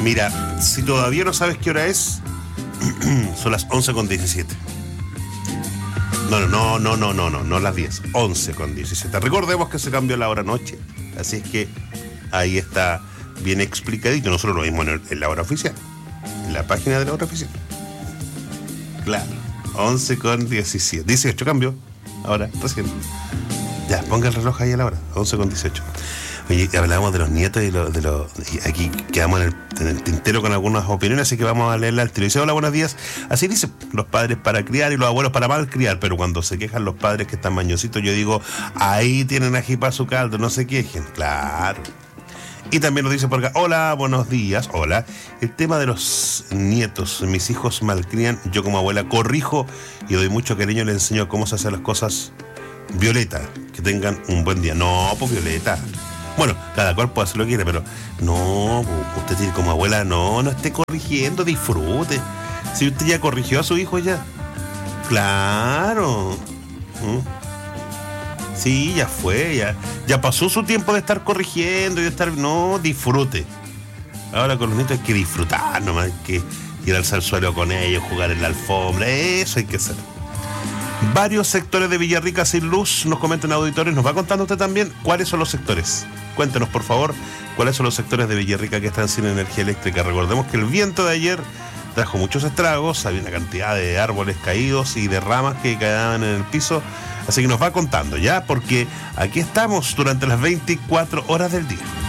Mira, si todavía no sabes qué hora es, son las 11:17. No las 10, 11:17. Recordemos que se cambió la hora noche, así es que ahí está bien explicadito. Nosotros lo mismo en la hora oficial, en la página de la hora oficial. Claro, 11:17. 18 cambió, ahora, recién. Ya, ponga el reloj ahí a la hora, 11:18. Oye, hablábamos de los nietos y aquí quedamos en el tintero con algunas opiniones, así que vamos a leerla al tiro. Dice: hola, buenos días. Así dice, los padres para criar y los abuelos para mal criar, pero cuando se quejan los padres que están mañositos, yo digo, ahí tienen ají para su caldo, no se quejen. Claro. Y también nos dice por acá: hola, buenos días. Hola. El tema de los nietos, mis hijos malcrían, yo como abuela corrijo y doy mucho cariño, le enseño cómo se hacen las cosas. Violeta, que tengan un buen día. No, pues Violeta. Bueno, cada cual puede hacer lo que quiere, pero no, usted tiene como abuela, no esté corrigiendo, disfrute. Si usted ya corrigió a su hijo ya. Claro. Sí, ya fue, ya pasó su tiempo de estar corrigiendo y de estar. No, disfrute. Ahora con los nietos hay que disfrutar nomás, hay que ir al suelo con ellos, jugar en la alfombra, eso hay que hacer. Varios sectores de Villarrica sin luz, nos comentan auditores. Nos va contando usted también cuáles son los sectores. Cuéntenos, por favor, cuáles son los sectores de Villarrica que están sin energía eléctrica. Recordemos que el viento de ayer trajo muchos estragos, había una cantidad de árboles caídos y de ramas que quedaban en el piso. Así que nos va contando ya, porque aquí estamos durante las 24 horas del día.